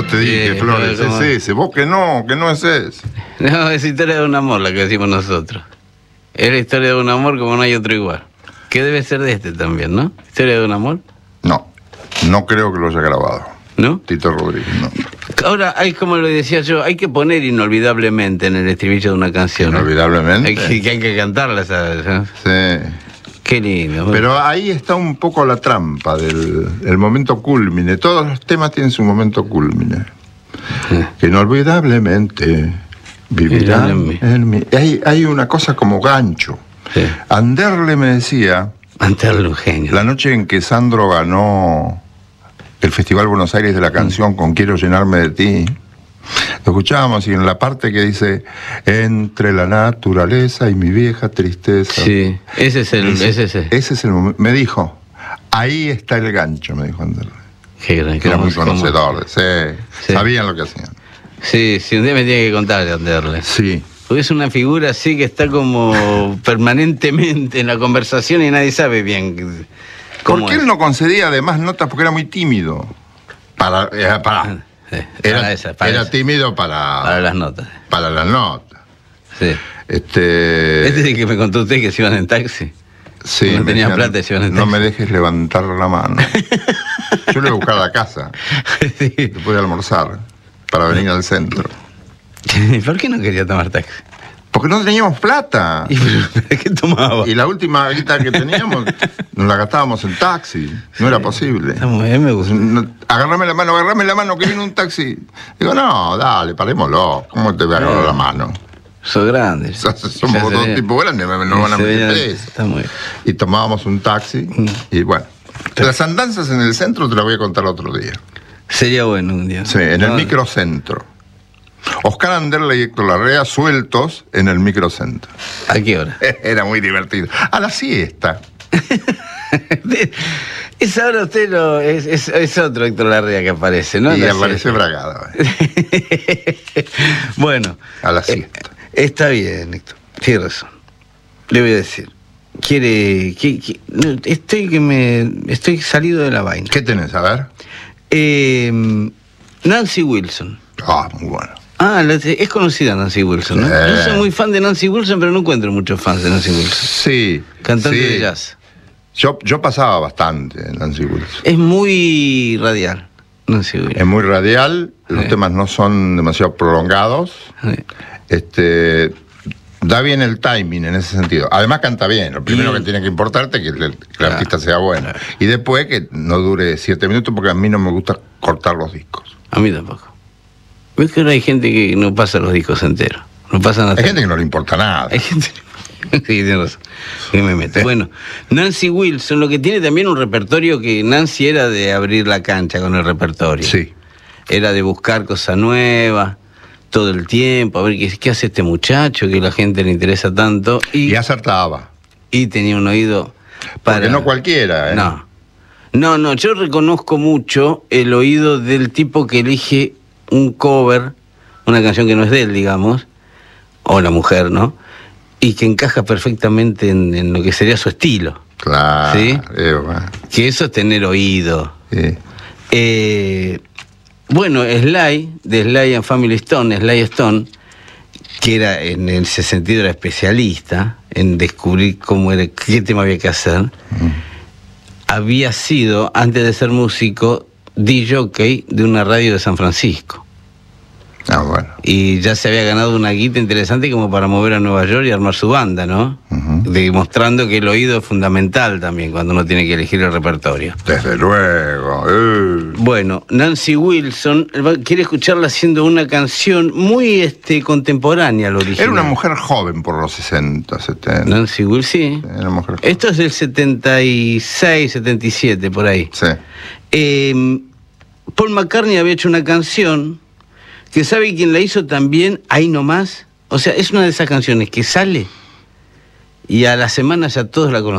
te dije, Flores, es ese. Vos que no es ese. No, es historia de un amor la que decimos nosotros. Es la historia de un amor como no hay otro igual. Que debe ser de este también, ¿no? ¿Historia de un amor? No creo que lo haya grabado. ¿No? Tito Rodríguez, no. Ahora, hay, como lo decía yo, hay que poner inolvidablemente en el estribillo de una canción. Inolvidablemente. Hay que cantarla, ¿sabes? Sí. Qué lindo. Pero ahí está un poco la trampa del momento cúlmine. Todos los temas tienen su momento cúlmine. Que inolvidablemente vivirán en mí. Hay una cosa como gancho. Sí. Anderle me decía... Anderle un genio. La noche en que Sandro ganó el Festival Buenos Aires de la canción con Quiero llenarme de ti, lo escuchábamos y en la parte que dice entre la naturaleza y mi vieja tristeza. Sí, ese es el momento. Me dijo, ahí está el gancho, me dijo Anderle. Qué gran, que era muy conocedor. Sí. Sabían lo que hacían. Sí, un día me tiene que contar de Anderle. Sí. Porque es una figura así que está como permanentemente en la conversación y nadie sabe bien cómo. ¿Por qué él no concedía además notas? Porque era muy tímido. Era tímido para las notas. Para las notas. Sí. Este es el que me contó usted que se iban en taxi. Sí. No tenía plata y se iban en taxi. No me dejes levantar la mano. Yo le voy a buscar a la casa. Sí. Después de almorzar. Para venir al centro. ¿Por qué no quería tomar taxi? Porque no teníamos plata. ¿Y qué tomaba? Y la última guita que teníamos nos la gastábamos en taxi. No era posible. Está muy bien, me gusta. Agarrame la mano, que viene un taxi. Digo, no, dale, parémoslo. ¿Cómo te voy a agarrar la mano? Sos grande. Somos dos tipos grandes, no van a meter preso. Está muy bien. Y tomábamos un taxi y bueno. Las andanzas en el centro te las voy a contar otro día. Sería bueno un día. Sí, en el microcentro. Oscar Anderle y Héctor Larrea sueltos en el microcentro. ¿A qué hora? Era muy divertido. A la siesta. Esa hora usted es otro Héctor Larrea que aparece, ¿no? Y aparece bragado. Bueno. A la siesta. Está bien, Héctor. Tiene razón. Le voy a decir. Estoy salido de la vaina. ¿Qué tenés? A ver. Nancy Wilson. Muy bueno. Es conocida Nancy Wilson, ¿no? Yo soy muy fan de Nancy Wilson, pero no encuentro muchos fans de Nancy Wilson. Sí. Cantante de jazz. Yo pasaba bastante en Nancy Wilson. Es muy radial, Nancy Wilson. Es muy radial, los temas no son demasiado prolongados. Da bien el timing en ese sentido. Además canta bien. Lo primero que tiene que importarte es que el artista sea bueno. Y después que no dure 7 minutos, porque a mí no me gusta cortar los discos. A mí tampoco. ¿Ves que ahora hay gente que no pasa los discos enteros? Hay gente que no le importa nada. Hay gente... Sí, tiene razón. ¿Qué me meto? Bueno, Nancy Wilson, lo que tiene también un repertorio que Nancy era de abrir la cancha con el repertorio. Sí. Era de buscar cosas nuevas todo el tiempo, a ver qué hace este muchacho, que a la gente le interesa tanto. Y acertaba. Y tenía un oído para... Porque no cualquiera, ¿eh? No, yo reconozco mucho el oído del tipo que elige un cover, una canción que no es de él, digamos, o la mujer, ¿no? Y que encaja perfectamente en lo que sería su estilo. Claro. ¿Sí? Bueno. Que eso es tener oído. Sí. Bueno, Sly, de Sly and Family Stone, Sly Stone, que era en ese sentido era especialista en descubrir qué tema había que hacer, había sido, antes de ser músico, DJ de una radio de San Francisco. Bueno. Y ya se había ganado una guita interesante como para mover a Nueva York y armar su banda, ¿no? Demostrando que el oído es fundamental también cuando uno tiene que elegir el repertorio. Desde luego. Bueno, Nancy Wilson quiere escucharla haciendo una canción muy contemporánea al original. Era una mujer joven por los 60, 70. Nancy Wilson, sí. Era una mujer joven. Esto es del 76, 77, por ahí. Sí. Paul McCartney había hecho una canción que sabe quién la hizo también, Ahí Nomás. O sea, es una de esas canciones que sale y a la semana ya todos la conocen.